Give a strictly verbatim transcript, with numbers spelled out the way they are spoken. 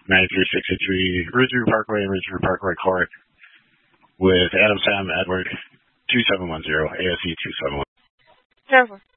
ninety-three sixty-three Ridgeview Parkway and Ridgeview Parkway Court with Adam Sam Edward two seven one zero, A S E two seven one zero. Over.